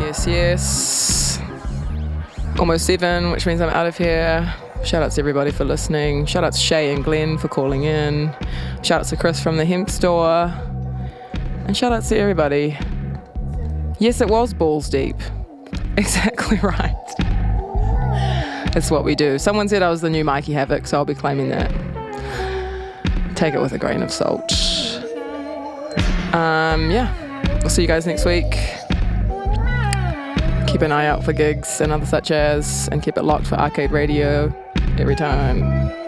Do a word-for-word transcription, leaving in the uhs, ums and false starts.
Yes, yes. Almost seven, which means I'm out of here. Shout out to everybody for listening. Shout out to Shay and Glenn for calling in. Shout out to Chris from the hemp store. And shout out to everybody. Yes, it was balls deep. Exactly right. It's what we do. Someone said I was the new Mikey Havoc, so I'll be claiming that. Take it with a grain of salt. Um, yeah. We'll see you guys next week. Keep an eye out for gigs and other such as, and keep it locked for Arcade Radio every time.